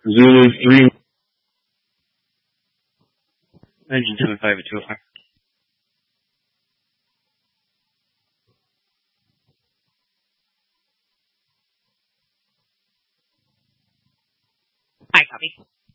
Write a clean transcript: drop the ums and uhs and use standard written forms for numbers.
Zulu 3. Engine 75 at 205. Hi, copy.